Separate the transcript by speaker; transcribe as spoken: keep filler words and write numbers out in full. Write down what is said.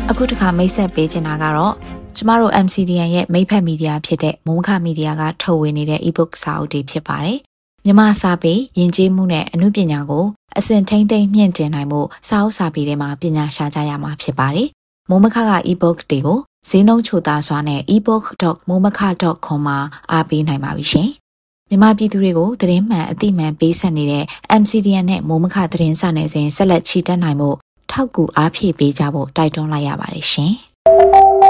Speaker 1: အခုတစ်ခါမိတ်ဆက်ပေးချင်တာကတော့ကျမတို့ M C D N ရဲ့မိတ်ဖက်မီဒီယာဖြစ်တဲ့မိုးမခမီဒီယာကထုတ်ဝေနေတဲ့ e-book စာအုပ်တွေဖြစ်ပါတယ်။မြန်မာစာပေယဉ်ကျေးမှုနဲ့အမှုပညာကိုအစဉ်ထိန်းသိမ်းမြင့်တင်နိုင်မှုစာအုပ်စာပေတွေမှာပညာရှာကြရမှာဖြစ်ပါတယ်။မိုးမခက e-book တွေကိုဈေးနှုန်းချိုသားစွာနဲ့ e book dot momaka dot com မှာအားပေးနိုင်ပါပြီရှင်။မြန်မာပြည်သူတွေကိုသတင်းမှန်အသိမှန်ပေးဆက်နေတဲ့ M C D N နဲ့မိုးမခသတင်းစာနယ်စဉ်ဆက်လက်ချီတက်နိုင်မှုထောက်ကူအားဖြည့်ပေးကြဖို့တိုက်တွန်းလိုက်ရပါတယ်ရှင်။